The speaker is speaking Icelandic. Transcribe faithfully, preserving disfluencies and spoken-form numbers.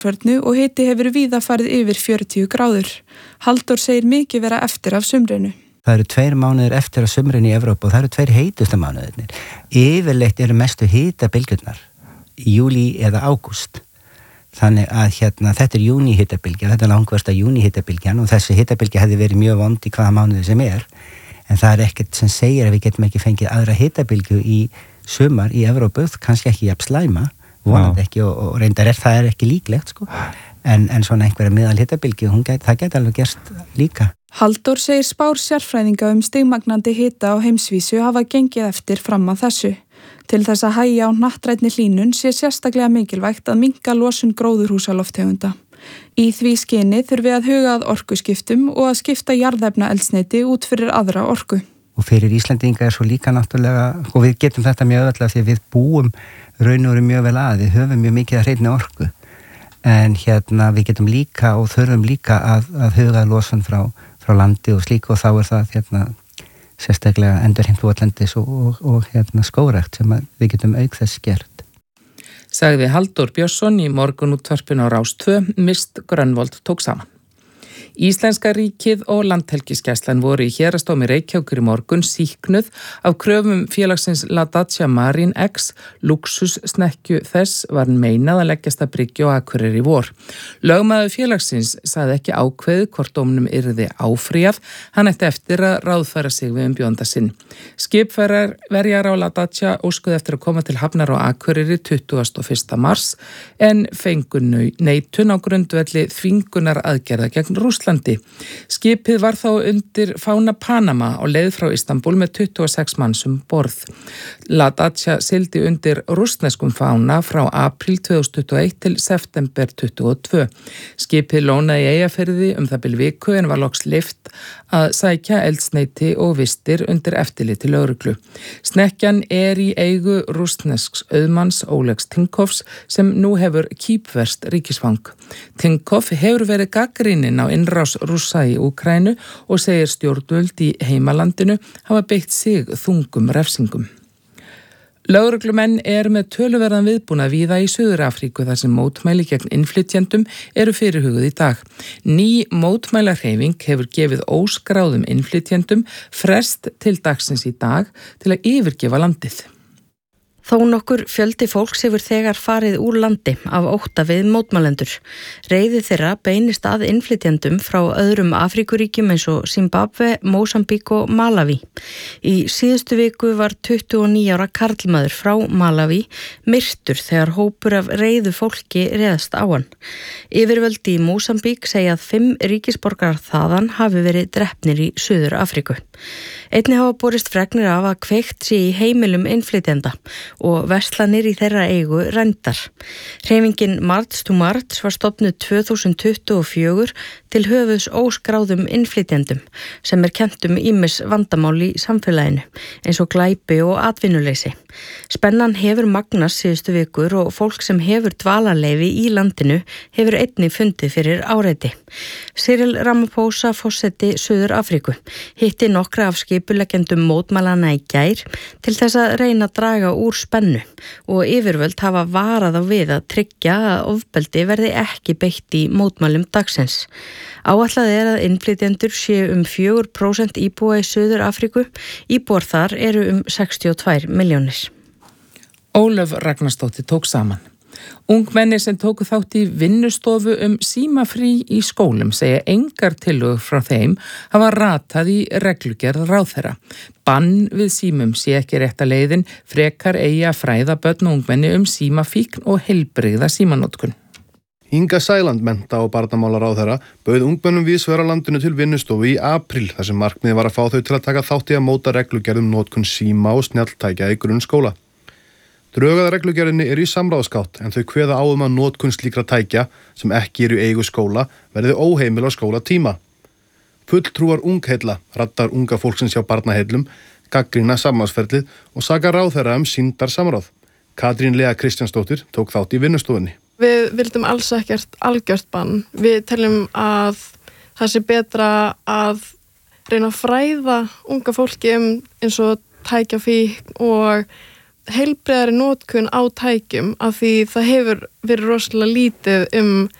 Förnu og hiti hefur víða farið yfir fjörutíu gráður. Halldór segir mikið vera eftir af sumrinu. Það eru tveir mánuðir eftir af sumrinu í Evrópu og það eru tveir heitustu mánuðirnir. Yfirleitt eru mestu hitabylgjurnar í júlí eða ágúst. Þannig að hérna, þetta er júní hitabylgja, þetta er langversta júní hitabylgjan og þessi hitabylgja hefði verið mjög vond í hvaða mánuði sem er. En það er ekkert sem segir að við getum ekki fengið aðra hitabylgju í sumar í Evrópu, kannski ekki jafn slæma. vonandi ekki og, og reyndar er það er ekki líklegt sko en, en svona einhverja miðal hitabylgju get, það geti alveg gerst líka. Halldór segir spár sérfræðinga um stigmagnandi hita á heimsvísu hafa gengið eftir fram að þessu. Til þess að hægja á hnattrænni hlýnun sé sérstaklega mikilvægt að minnka losun gróðurhúsalofttegunda. Í því skyni þurfi að huga að orkuskiptum og að skipta jarðefnaeldsneyti út fyrir aðra orku. Og fyrir Íslendinga er svo líka náttúrulega, og við getum þetta mjög öðvöldlega því að við búum raun og veru mjög vel að, við höfum mjög mikið að hreinni orku. En hérna við getum líka og þurfum líka að, að huga losun frá, frá landi og slíku og þá er það hérna sérstaklega endurheimt votlendis og, og, og hérna skógrækt sem við getum auk þess gert. Sagði Halldór Björnsson í morgunútvarpinu á Rás tvö, Mist Grönvold tók saman. Íslenska ríkið og Landhelgisgæslan voru í héraðsdómi Reykjavíkur í morgun sýknuð af kröfum félagsins La Dacia Marine X, luxussnekkju þess var meinað að leggjast að bryggju á Akureyri í vor. Lögmaður félagsins sagði ekki ákveðið hvort dómnum yrði áfrýjað, hann ætti eftir að ráðfæra sig við umbjóðanda sinn. Skipverjar á La Dacia óskuðu eftir að koma til hafnar á Akureyri tuttugasta og fyrsta mars en fengu neitun á grundvelli þvingunar aðgerða gegn Rússlandi. Skipið var þá undir fána Panama á leið frá Istanbul með tuttugu og sex manns um borð. La Dacia sigldi undir rússneskum fána frá apríl tvö þúsund tuttugu og eitt til september tuttugu og tvö. Skipið lónaði í Eyjafirði um það bil viku en var loks leyft að sækja eldsneyti og vistir undir eftirliti lögreglu. Snekkjan er í eigu rússnesks auðmanns Olegs Tinkovs sem nú hefur kýpverst ríkisfang. Tinkov hefur verið gagnrýninn á innrás Rússa í Úkraínu og segir stjórnvöld í heimalandinu hafa beitt sig þungum refsingum. Lögreglumenn eru með töluverðan viðbúnað víða í Suður-Afríku þar sem mótmæli gegn innflytjendum eru fyrirhuguð í dag. Ný mótmælahreyfing hefur gefið óskráðum innflytjendum frest til dagsins í dag til að yfirgefa landið. Þó nokkur fjöldi fólks hefur þegar farið úr landi af ótta við mótmælendur. Reiði þeirra beinist að innflytjendum frá öðrum Afríkuríkjum eins og Zimbabwe, Mósambík og Malaví. Í síðustu viku var tuttugu og níu ára karlmaður frá Malaví myrtur þegar hópur af reiðu fólki réðst á hann. Yfirvöld í Mósambík segja að fimm ríkisborgarar þaðan hafi verið drepnir í Suður-Afríku. Einnig hafa borist fregnir af að kveikt sé í heimilum innflytjenda og verslanir í þeirra eigu rændar. Hreyfingin March to March var stofnuð tvö þúsund tuttugu og fjögur til höfuðs óskráðum innflytjendum sem er kennt um ýmis vandamál í samfélaginu eins og glæpi og atvinnuleysi. Spennan hefur magnast síðustu vikur og fólk sem hefur dvalarleyfi í landinu hefur einnig fundið fyrir áreiti. Cyril Ramaphosa, forseti Suður-Afríku, hitti nokkra af skipuleggjendum mótmælana í gær til þess að reyna að draga úr spennu og yfirvöld hafa varað á við að tryggja að ofbeldi verði ekki beitt í mótmælum dagsins. Áætlað er að innflytjendur séu um fjögur prósent íbúa í Suður-Afríku, íbúar þar eru um sextíu og tvær milljónir. Ólöf Ragnarsdóttir tók saman. Ungmenni sem tóku þátt í vinnustofu um símafrí í skólum segja engar tillögur frá þeim hafa ratað í reglugerð ráðherra. Bann við símum sé ekki rétta leiðin, frekar eigi að fræða börn og ungmenni um símafíkn og heilbrigða símanotkun. Inga Sæland, mennta- og barnamálaráðherra, bauð ungmennum víðsvegar á landinu til vinnustofu í apríl þar sem markmiðið var að fá þau til að taka þátt í að móta reglugerð um notkun síma og snjalltækja í grunnskóla. Drög að reglugerðinni er í samráðsgátt en þau kveða á um að notkun slíkra tækja sem ekki eru í eigu skóla verði óheimil á skólatíma. Fulltrúar ungheilla, rattar unga fólksins hjá barnaheillum, gagnrýna samráðsferlið og saka ráðherra um sýndar samráð. Katrín Lea Kristjánsdóttir tók þátt í vinnustofunni. Við vildum alls ekkert algjört bann. Við teljum að það sé betra að reyna að fræða unga fólki um eins og tækjafíkn og heilbrigðari notkun á tækjum af því það hefur verið rosalega lítið um